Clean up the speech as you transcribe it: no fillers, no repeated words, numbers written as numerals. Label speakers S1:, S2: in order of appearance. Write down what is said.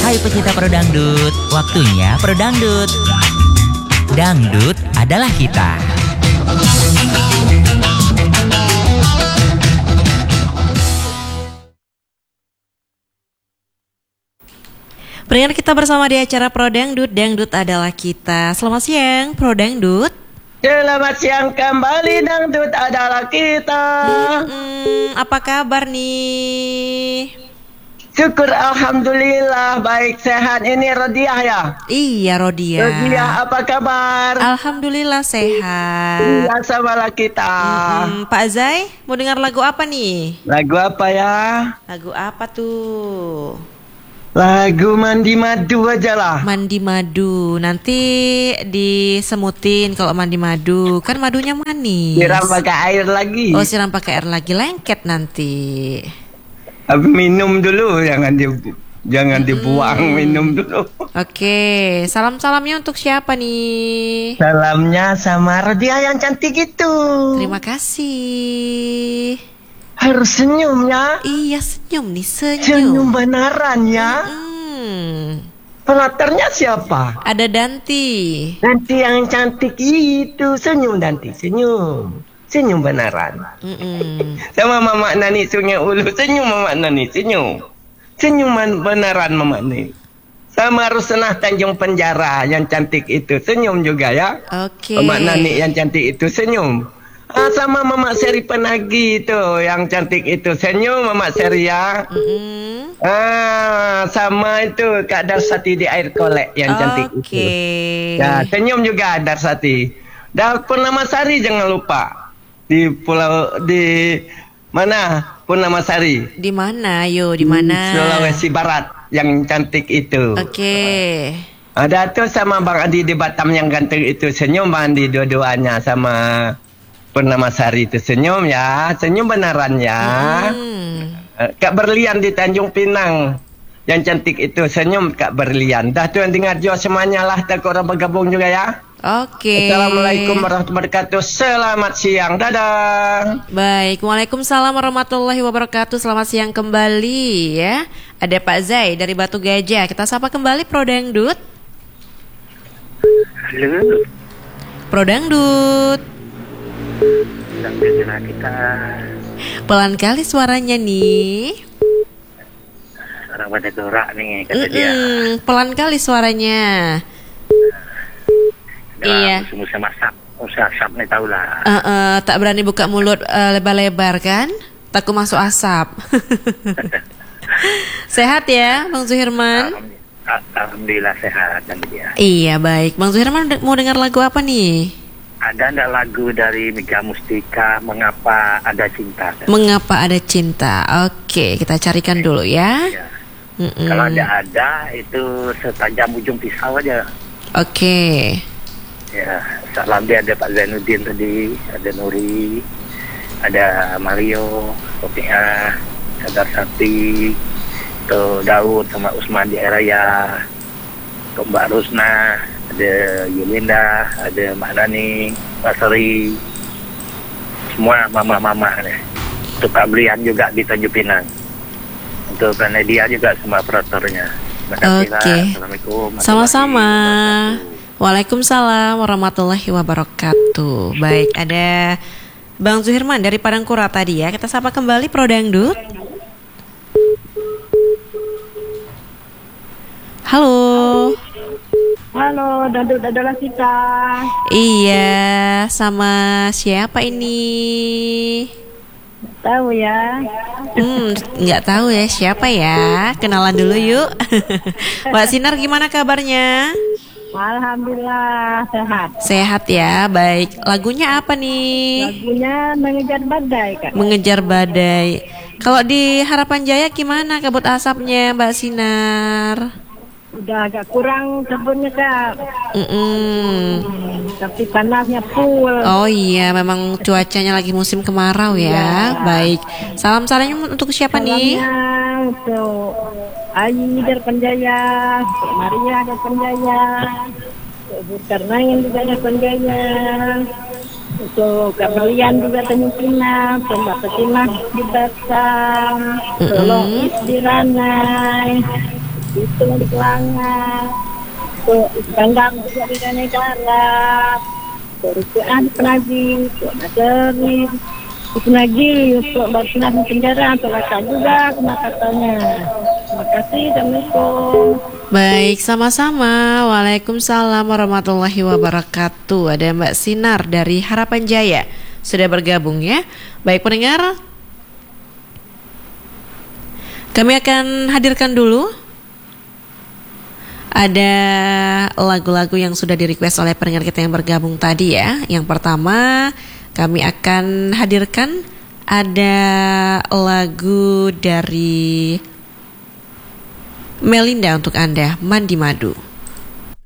S1: Hai pecinta Prodangdut, waktunya Prodangdut. Dangdut adalah kita.
S2: Pendengar kita bersama di acara Prodangdut, Dangdut adalah kita. Selamat siang Prodangdut.
S3: Selamat siang kembali, Dangdut adalah kita.
S2: Apa kabar nih?
S3: Syukur alhamdulillah baik sehat. Ini Rodiah ya?
S2: Iya Rodiah.
S3: Rodiah apa kabar?
S2: Alhamdulillah sehat.
S3: Iya samalah kita.
S2: Pak Zai mau dengar lagu apa nih?
S3: Lagu apa ya?
S2: Lagu apa tuh?
S3: Lagu Mandi Madu aja lah.
S2: Mandi madu. Nanti disemutin kalau mandi madu. Kan madunya manis.
S3: Siram pakai air lagi.
S2: Oh, siram pakai air lagi, lengket nanti.
S3: Minum dulu, jangan dibuang, minum dulu.
S2: Oke, salam-salamnya untuk siapa nih?
S3: Salamnya sama Rodiah yang cantik itu.
S2: Terima kasih.
S3: Harus senyum ya.
S2: Iya, senyum nih,
S3: Senyum beneran ya. Pelatarnya siapa?
S2: Ada Danti.
S3: Danti yang cantik itu. Senyum Danti, senyum. Senyum beneran. Sama Mama Nani Sungai Ulu. Senyum Mama Nani, senyum. Senyum beneran Mama Nani. Sama Rusnah Tanjung Penjara yang cantik itu. Senyum juga ya.
S2: Oke.
S3: Mama Nani yang cantik itu senyum. Sama Mama Seri Penagi itu yang cantik itu. Senyum Mama Seri ya. Sama itu Kak Darsati di Air Kolek yang cantik itu. Ya, senyum juga Darsati. Dan Purnama Sari jangan lupa. Di mana Purnama Sari?
S2: Di mana? Yo, di mana?
S3: Sulawesi Barat yang cantik itu.
S2: Oke.
S3: Ada tuh sama Bang Adi di Batam yang ganteng itu. Senyum Bang Adi dua-duanya sama Purnama Sari itu. Senyum ya. Senyum beneran ya. Kak Berlian di Tanjung Pinang yang cantik itu. Senyum Kak Berlian. Dah tuh yang dengar jo semuanya lah. Tak orang bergabung juga ya.
S2: Oke.
S3: Assalamualaikum warahmatullahi wabarakatuh. Selamat siang. Dadah.
S2: Baik, waalaikumsalam warahmatullahi wabarakatuh. Selamat siang kembali ya. Ada Pak Zai dari Batu Gajah. Kita sapa kembali Prodangdut.
S4: Halo.
S2: Prodangdut.
S4: Dangdut kita.
S2: Pelan kali suaranya nih.
S4: Orang pada gerak nih kata dia.
S2: Pelan kali suaranya. Iya.
S4: Musim masak, asap nih tahu lah.
S2: Tak berani buka mulut lebar-lebar kan? Takut masuk asap. Sehat ya, Bang Zuhirman?
S4: Alhamdulillah sehat dan dia.
S2: Iya baik, Bang Zuhirman mau dengar lagu apa nih?
S4: Ada ndak lagu dari Mega Mustika, Mengapa Ada Cinta?
S2: Mengapa Ada Cinta? Oke, kita carikan dulu ya.
S4: Kalau ada itu setajam ujung pisau aja.
S2: Oke.
S4: Ya, salam dia ada Pak Zainuddin tadi, ada Nuri, ada Mario, Kopiah, Sadar Sakti, tuh Daud sama Usman di Raya, Mbak Rusna, ada Yulinda, ada Mbak Nani, Mbak Seri, semua mama-mama nih. Untuk Kak Brian juga di Tanjung Pinang. Untuk Nadia juga semua operatornya.
S2: Oke.
S4: Assalamualaikum.
S2: Sama-sama. Waalaikumsalam warahmatullahi wabarakatuh. Baik, ada Bang Zuhirman dari Padangkura tadi ya. Kita sapa kembali Prodangdut. Halo.
S5: Halo, Dangdut adalah kita.
S2: Iya, sama siapa ini?
S5: Tahu ya?
S2: Nggak tahu ya siapa ya. Kenalan dulu yuk. Mbak Sinar gimana kabarnya?
S5: Alhamdulillah sehat.
S2: Sehat ya, baik. Lagunya apa nih?
S5: Lagunya Mengejar Badai, Kak.
S2: Mengejar Badai. Kalau di Harapan Jaya gimana kabut asapnya, Mbak Sinar?
S5: Udah agak kurang kebunnya, Kak. Tapi panasnya full.
S2: Oh iya, memang cuacanya lagi musim kemarau ya. Baik. Salamnya untuk siapa nih?
S5: Untuk Ayi dari Penjaya, untuk Maria dari Penjaya, untuk Bu Karnain juga dari Penjaya, untuk Kak Berlian juga Tanjung Pinang, untuk Mbak Petimah di Batam, Tolong di Ranai, Pitung di Kelanga, Banggang juga di Negara, Rupiah di Penaji, Naseri di Penaji, Barsinah di penjara, Tolaka juga kena katanya. Terima kasih, Assalamualaikum.
S2: Baik, sama-sama. Waalaikumsalam warahmatullahi wabarakatuh. Ada Mbak Sinar dari Harapan Jaya sudah bergabung ya. Baik pendengar, kami akan hadirkan dulu ada lagu-lagu yang sudah di-request oleh pendengar kita yang bergabung tadi ya. Yang pertama kami akan hadirkan ada lagu dari Melinda untuk Anda, Mandi Madu.